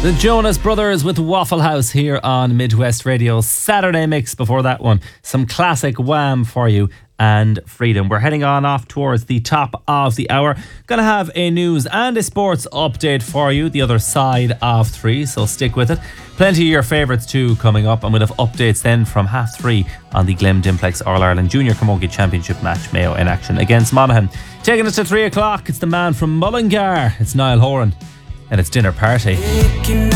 The Jonas Brothers with Waffle House here on Midwest Radio. Saturday mix before that one. Some classic Wham for you and Freedom. We're heading on off towards the top of the hour. Going to have a news and a sports update for you the other side of 3, so stick with it. Plenty of your favourites too coming up, and we'll have updates then from 3:30 on the Glen Dimplex All-Ireland Junior Camogie Championship match. Mayo in action against Monaghan. Taking us to 3 o'clock, it's the man from Mullingar. It's Niall Horan and it's Dinner Party.